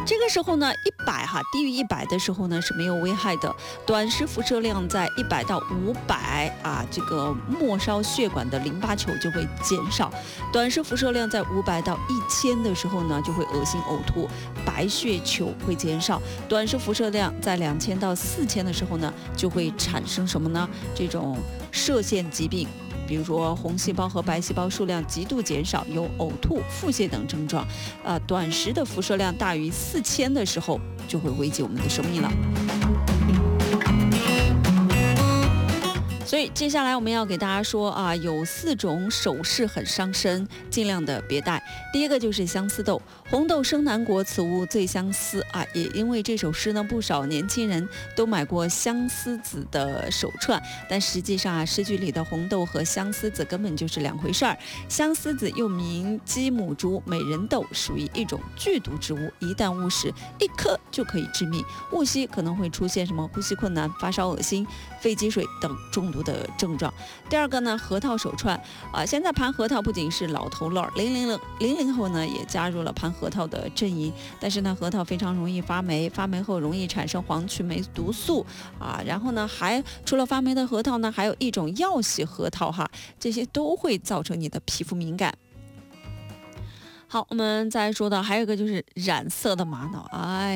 这个时候呢，100低于100的时候呢是没有危害的。短时辐射量在100到500这个末梢血管的淋巴球就会减少。短时辐射量在500到1000的时候呢，就会恶心呕吐，白血球会减少。短时辐射量在2000到4000的时候呢，就会产生什么呢？这种射线疾病。比如说红细胞和白细胞数量极度减少，有呕吐、腹泻等症状。短时的辐射量大于4000的时候，就会危及我们的生命了。所以接下来我们要给大家说有4种首饰很伤身，尽量的别戴。第一个就是相思豆，红豆生南国，此物最相思也因为这首诗呢，不少年轻人都买过相思子的手串，但实际上诗句里的红豆和相思子根本就是两回事儿。相思子又名鸡母珠、美人豆，属于一种剧毒植物，一旦误食1颗就可以致命，误吸可能会出现什么呼吸困难、发烧、恶心、肺积水等中毒的症状。第二个呢，核桃手串现在盘核桃不仅是老头乐，00后呢也加入了盘核桃的阵营。但是呢，核桃非常容易发霉，发霉后容易产生黄曲霉毒素然后呢，除了发霉的核桃呢，还有一种药洗核桃这些都会造成你的皮肤敏感。好，我们再说到还有一个就是染色的玛瑙，